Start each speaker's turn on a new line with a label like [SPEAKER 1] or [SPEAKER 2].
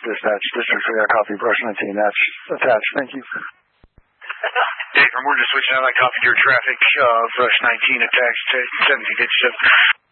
[SPEAKER 1] dispatch, District 3, our copy, brush 19, that's attached. Thank you.
[SPEAKER 2] Dave, we're just switching out that copy to your traffic, brush 19 attached to 1757.